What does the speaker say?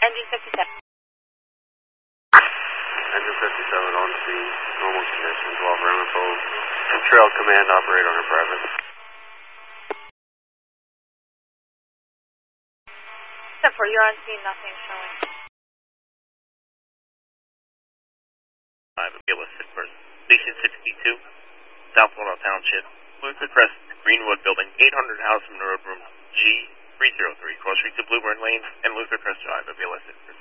Engine 57. Engine 57 on scene, normal conditions, while ground control. Trail command operator on a private. 10-4, you're on scene, nothing showing. I'm realistic for Station 62, South Walnut Township, Luther Crest, Greenwood Building, 800 House Road, Room G303, cross street to Bluebird Lane and Luther Crest Drive, realistic.